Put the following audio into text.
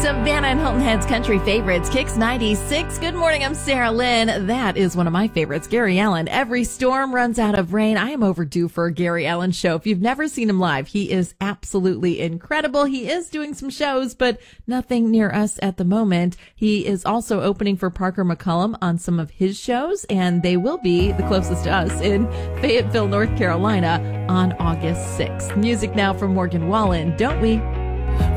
Savannah and Hilton Head's country favorites, Kicks 96. Good morning, I'm Sarah Lynn. That is one of my favorites, Gary Allan. Every storm runs out of rain. I am overdue for a Gary Allan show. If you've never seen him live, he is absolutely incredible. He is doing some shows, but nothing near us at the moment. He is also opening for Parker McCollum on some of his shows, and they will be the closest to us in Fayetteville, North Carolina on August 6th. Music now from Morgan Wallen, Don't We?